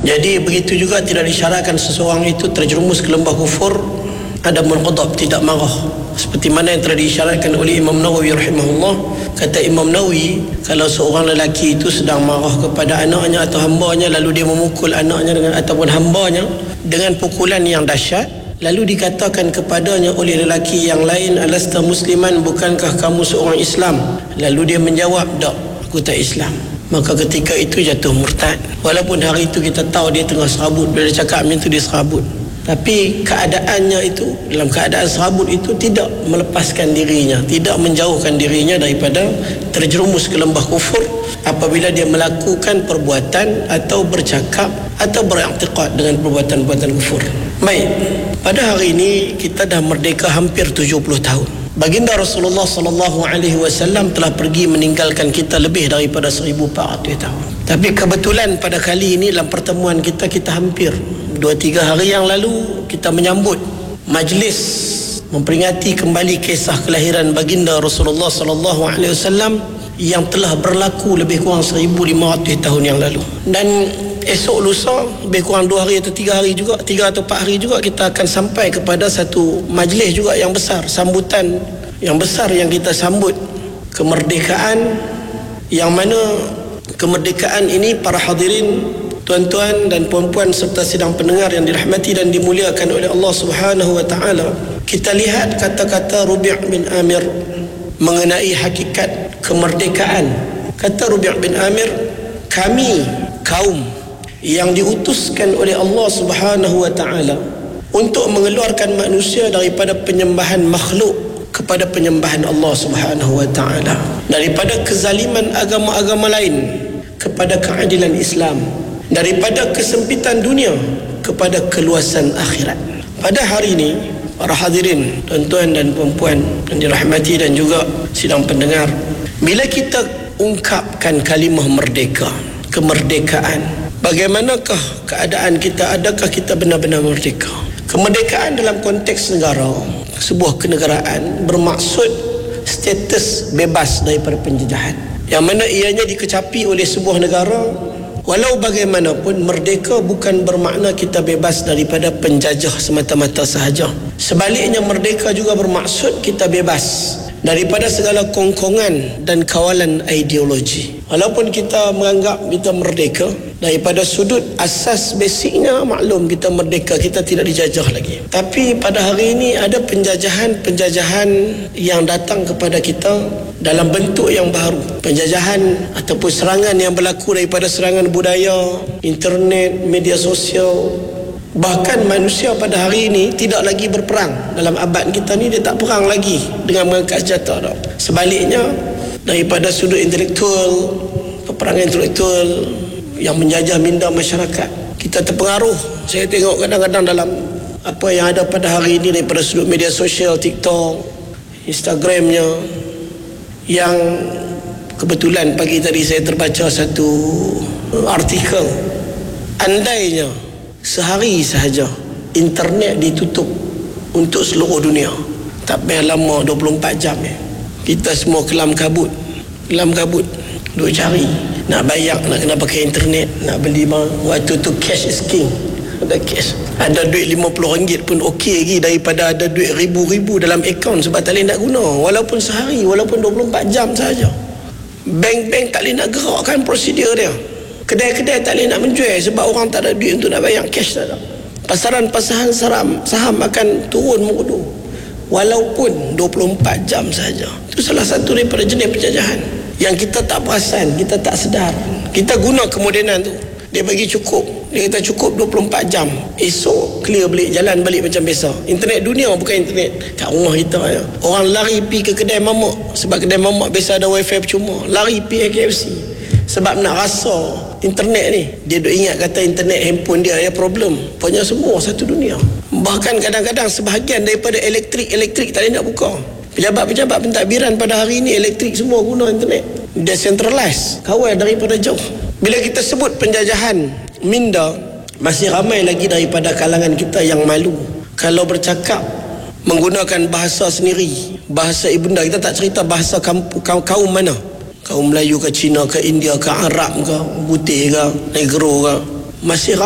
Jadi begitu juga tidak disyaratkan seseorang itu terjerumus ke lembah kufur ada munqadab, tidak marah, seperti mana yang telah disyaratkan oleh Imam Nawawi rahimahullah. Kata Imam Nawawi, kalau seorang lelaki itu sedang marah kepada anaknya atau hambanya, lalu dia memukul anaknya ataupun hambanya dengan pukulan yang dahsyat, lalu dikatakan kepadanya oleh lelaki yang lain, alasta musliman, bukankah kamu seorang Islam? Lalu dia menjawab, tak, aku tak Islam. Maka ketika itu jatuh murtad. Walaupun hari itu kita tahu dia tengah serabut, bila dia cakap macam itu dia serabut, tapi keadaannya itu, dalam keadaan serabut itu, tidak melepaskan dirinya, tidak menjauhkan dirinya daripada terjerumus ke lembah kufur apabila dia melakukan perbuatan atau bercakap atau beriktikad dengan perbuatan-perbuatan kufur. Baik, pada hari ini kita dah merdeka hampir 70 tahun. Baginda Rasulullah SAW telah pergi meninggalkan kita lebih daripada 1400 tahun. Tapi kebetulan pada kali ini dalam pertemuan kita hampir 2-3 hari yang lalu kita menyambut majlis memperingati kembali kisah kelahiran baginda Rasulullah SAW yang telah berlaku lebih kurang 1500 tahun yang lalu. Dan esok lusa lebih kurang 2 hari atau 3 hari juga, 3 atau 4 hari juga, kita akan sampai kepada satu majlis juga yang besar, sambutan yang besar yang kita sambut kemerdekaan, yang mana kemerdekaan ini para hadirin, tuan-tuan dan puan-puan serta sidang pendengar yang dirahmati dan dimuliakan oleh Allah Subhanahu wa taala, kita lihat kata-kata Rubi' bin Amir mengenai hakikat kemerdekaan. Kata Rubi' bin Amir, kami kaum yang diutuskan oleh Allah Subhanahu wa taala untuk mengeluarkan manusia daripada penyembahan makhluk kepada penyembahan Allah Subhanahu wa taala, daripada kezaliman agama-agama lain kepada keadilan Islam, daripada kesempitan dunia kepada keluasan akhirat. Pada hari ini, para hadirin, tuan-tuan dan puan-puan yang dirahmati dan juga sidang pendengar, bila kita ungkapkan kalimah merdeka, kemerdekaan, bagaimanakah keadaan kita? Adakah kita benar-benar merdeka? Kemerdekaan dalam konteks negara, sebuah kenegaraan, bermaksud status bebas daripada penjajahan, yang mana ianya dikecapi oleh sebuah negara. Walau bagaimanapun, merdeka bukan bermakna kita bebas daripada penjajah semata-mata sahaja. Sebaliknya, merdeka juga bermaksud kita bebas daripada segala kongkongan dan kawalan ideologi. Walaupun kita menganggap kita merdeka, daripada sudut asas basiknya maklum kita merdeka, kita tidak dijajah lagi. Tapi pada hari ini ada penjajahan yang datang kepada kita dalam bentuk yang baru. Penjajahan ataupun serangan yang berlaku daripada serangan budaya, internet, media sosial. Bahkan manusia pada hari ini tidak lagi berperang. Dalam abad kita ni dia tak perang lagi dengan mengangkat senjata dah. Sebaliknya, daripada sudut intelektual, peperangan intelektual yang menjajah minda masyarakat, kita terpengaruh. Saya tengok kadang-kadang dalam apa yang ada pada hari ini daripada sudut media sosial, TikTok, Instagramnya, yang kebetulan pagi tadi saya terbaca satu artikel, andainya sehari sahaja internet ditutup untuk seluruh dunia, tak payah lama 24 jam kita semua kelam kabut, duk cari nak bayar, nak kena pakai internet, nak beli waktu tu cash is king. Ada cash, ada duit RM50 pun okey lagi daripada ada duit ribu-ribu dalam akaun, sebab tak boleh nak guna walaupun sehari, walaupun 24 jam sahaja. Bank-bank tak boleh nak gerakkan prosedur dia, kedai-kedai tak boleh nak menjual sebab orang tak ada duit untuk nak bayar, cash tak ada. Pasaran-pasaran saham akan turun mengudu walaupun 24 jam sahaja. Itu salah satu daripada jenis penjajahan yang kita tak perasan, kita tak sedar. Kita guna kemodenan tu, dia bagi cukup, dia kata cukup 24 jam, esok clear balik, jalan balik macam biasa. Internet dunia bukan internet kat rumah kita ya. Orang lari pi ke kedai mamak, sebab kedai mamak biasa ada wifi percuma, lari pi KFC sebab nak rasa internet ni. Dia duk ingat kata internet handphone dia ada problem. Punya semua satu dunia. Bahkan kadang-kadang sebahagian daripada elektrik tak boleh nak buka. Pejabat-pejabat pentadbiran pada hari ini elektrik semua guna internet, decentralized, kawal daripada jauh. Bila kita sebut penjajahan minda, masih ramai lagi daripada kalangan kita yang malu kalau bercakap menggunakan bahasa sendiri, bahasa ibunda. Kita tak cerita bahasa kaum mana, kaum Melayu ke, Cina ke, India ke, Arab ke, Putih ke, Negro ke. Masih